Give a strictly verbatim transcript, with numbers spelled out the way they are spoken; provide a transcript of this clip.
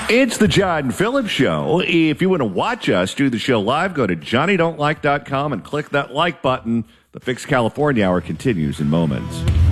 It's the John Phillips Show. If you want to watch us do the show live, go to johnny don't like dot com and click that like button. The Fix California Hour continues in moments.